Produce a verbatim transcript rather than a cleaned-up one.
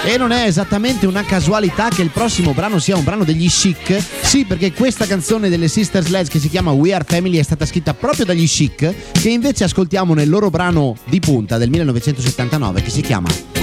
E non è esattamente una casualità che il prossimo brano sia un brano degli Chic. Sì, perché questa canzone delle Sister Sledge, che si chiama We Are Family, è stata scritta proprio dagli Chic, che invece ascoltiamo nel loro brano di punta del millenovecentosettantanove, che si chiama